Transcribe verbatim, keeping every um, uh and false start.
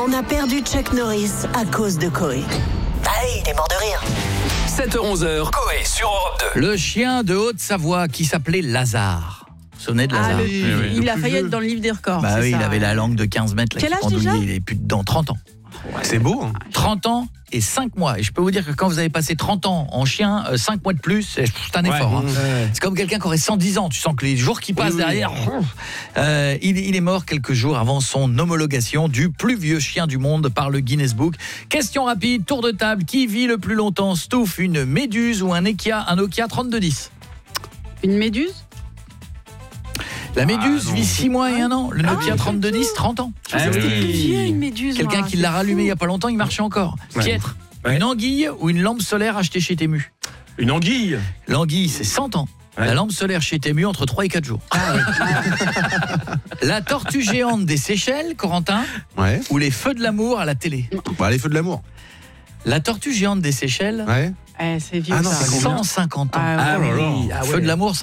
On a perdu Chuck Norris à cause de Coé. Ah, il est mort de rire. sept heures onze, Coé sur Europe deux. Le chien de Haute-Savoie qui s'appelait Lazare. Vous vous souvenez de Lazare? Ah, le, Oui, oui, il le a plus failli vieux. être dans le livre des records. Bah c'est oui, ça, il avait ouais. la langue de quinze mètres. Là, Quel qui âge pendouillait, déjà il est plus dans trente ans. C'est beau. Hein. trente ans et cinq mois. Et je peux vous dire que quand vous avez passé trente ans en chien, euh, cinq mois de plus, c'est c'est un effort. Ouais. hein. Ouais. C'est comme quelqu'un qui aurait cent dix ans. Tu sens que les jours qui passent oui, derrière... Euh, il, il est mort quelques jours avant son homologation du plus vieux chien du monde par le Guinness Book. Question rapide, tour de table. Qui vit le plus longtemps, Stouff, une méduse ou un Nokia, un Nokia trente-deux dix? Une méduse? La méduse Ah, non. vit six mois et un an. Le Nokia Ah, trente-deux dix, trente ans. Je pensais que c'était oui. plus vieux, une méduse. Quelqu'un moi, qui c'est l'a rallumé il fou. n'y a pas longtemps, il marchait encore. Ouais. Pietre, Ouais. une anguille ou une lampe solaire achetée chez Temu? Une anguille. L'anguille, c'est cent ans. Ouais. La lampe solaire chez Temu, entre trois et quatre jours. La tortue géante des Seychelles, Corentin, Ouais. ou les feux de l'amour à la télé? Bah, les feux de l'amour. La tortue géante des Seychelles, Ouais. Eh, c'est vieux Ah non, ça. c'est combien cent cinquante ans. Ah, Ah, ouais. là, là. Ah, Feu de l'amour,